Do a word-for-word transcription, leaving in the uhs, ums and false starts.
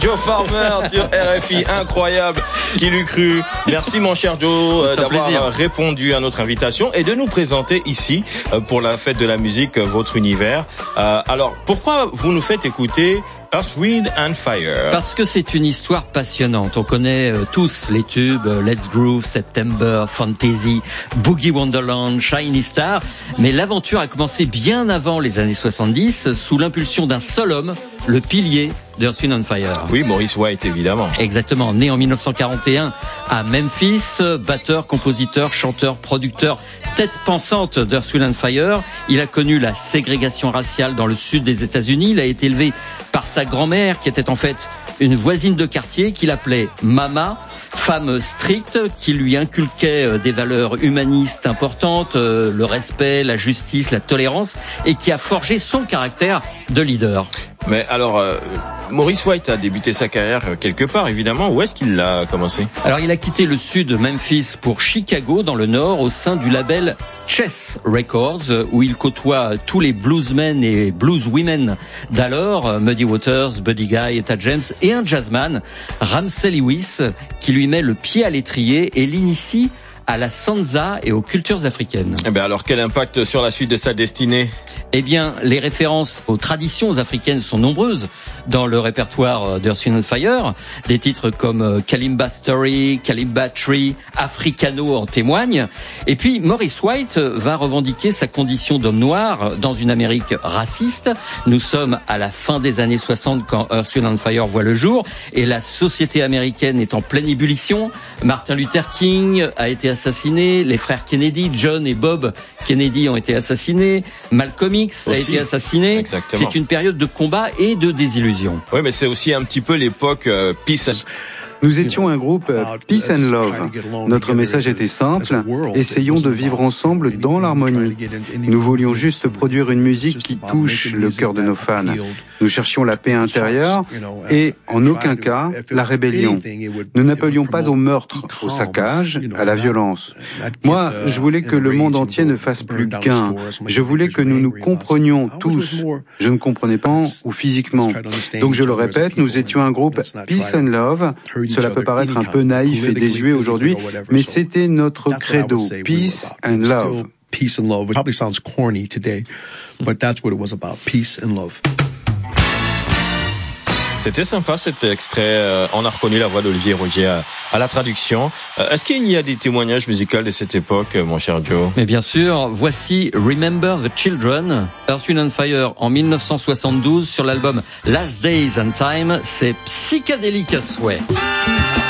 Joe Farmer sur R F I, incroyable, qui l'eût cru. Merci mon cher Joe euh, d'avoir plaisir. répondu à notre invitation et de nous présenter ici euh, pour la fête de la musique euh, votre univers. Euh, alors pourquoi vous nous faites écouter Earth, Wind and Fire? Parce que c'est une histoire passionnante. On connaît euh, tous les tubes euh, Let's Groove, September, Fantasy, Boogie Wonderland, Shiny Star. Mais l'aventure a commencé bien avant les années soixante-dix sous l'impulsion d'un seul homme, le pilier d'Earth, Wind and Fire. Oui, Maurice White, évidemment. Exactement. Né en mille neuf cent quarante et un à Memphis, batteur, compositeur, chanteur, producteur, tête pensante d'Earth, Wind and Fire. Il a connu la ségrégation raciale dans le sud des États-Unis. Il a été élevé par sa grand-mère, qui était en fait une voisine de quartier, qu'il appelait Mama, femme stricte, qui lui inculquait des valeurs humanistes importantes, le respect, la justice, la tolérance, et qui a forgé son caractère de leader. Mais alors, euh, Maurice White a débuté sa carrière quelque part, évidemment. Où est-ce qu'il l'a commencé? Alors, il a quitté le sud de Memphis pour Chicago, dans le nord, au sein du label Chess Records, où il côtoie tous les bluesmen et blueswomen d'alors, Muddy Waters, Buddy Guy, Etta James, et un jazzman, Ramsey Lewis, qui lui met le pied à l'étrier et l'initie à la salsa et aux cultures africaines. Eh bien alors, quel impact sur la suite de sa destinée? Eh bien, les références aux traditions africaines sont nombreuses dans le répertoire d'Earth, Wind and Fire. Des titres comme Kalimba Story, Kalimba Tree, Africano en témoignent. Et puis, Maurice White va revendiquer sa condition d'homme noir dans une Amérique raciste. Nous sommes à la fin des années soixante quand Earth, Wind and Fire voit le jour et la société américaine est en pleine ébullition. Martin Luther King a été assassiné, les frères Kennedy, John et Bob Kennedy ont été assassinés, Malcolm X a été assassiné. Exactement. C'est une période de combat et de désillusion. Oui, mais c'est aussi un petit peu l'époque euh, peace and... Nous étions un groupe Peace and Love. Notre message était simple, essayons de vivre ensemble dans l'harmonie. Nous voulions juste produire une musique qui touche le cœur de nos fans. Nous cherchions la paix intérieure et, en aucun cas, la rébellion. Nous n'appelions pas au meurtre, au saccage, à la violence. Moi, je voulais que le monde entier ne fasse plus qu'un. Je voulais que nous nous comprenions tous. Je ne comprenais pas ou physiquement. Donc, je le répète, nous étions un groupe Peace and Love. Cela peut paraître un peu naïf et désuet aujourd'hui, mais c'était notre credo, peace and love. Peace and love. It probably sounds corny today, but that's what it was about, peace and love. C'était sympa cet extrait. On a reconnu la voix d'Olivier Rogier à, à la traduction. Est-ce qu'il y a des témoignages musicaux de cette époque, mon cher Joe? Mais bien sûr, voici Remember the Children, Earth, Wind and Fire en mille neuf cent soixante-douze sur l'album Last Days and Time. C'est psychédélique à souhait.